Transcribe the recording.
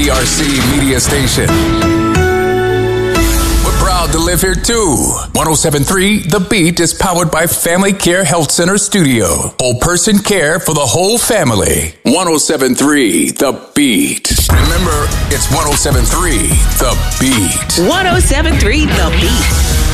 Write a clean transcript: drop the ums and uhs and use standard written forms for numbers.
WBRC media station. We're proud to live here too. 107.3 The Beat is powered by Family Care Health Center Studio. Whole person care for the whole family. 107.3 The Beat. Remember, it's 107.3 The Beat. 107.3 The Beat.